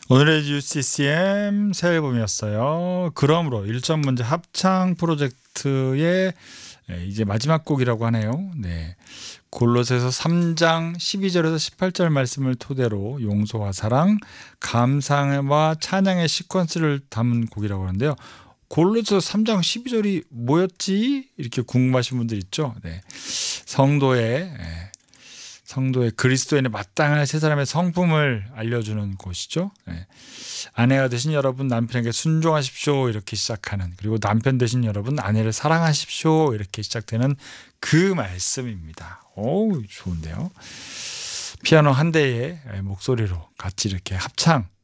오늘의 UCCM 새 앨범이었어요. 그러므로 1점 문제 합창 프로젝트의 이제 마지막 곡이라고 하네요. 네. 골로새서 3장 12절에서 18절 말씀을 토대로 용서와 사랑, 감사와 찬양의 시퀀스를 담은 곡이라고 하는데요. 골로새서 3장 12절이 뭐였지? 이렇게 궁금하신 분들 있죠. 네. 성도의 그리스도인의 마땅한 세 사람의 성품을 알려주는 곳이죠. 네. 아내가 되신 여러분 남편에게 순종하십시오 이렇게 시작하는, 그리고 남편 되신 여러분 아내를 사랑하십시오 이렇게 시작되는 그 말씀입니다. 오, 좋은데요. 피아노 한 대의 목소리로 같이 이렇게 합창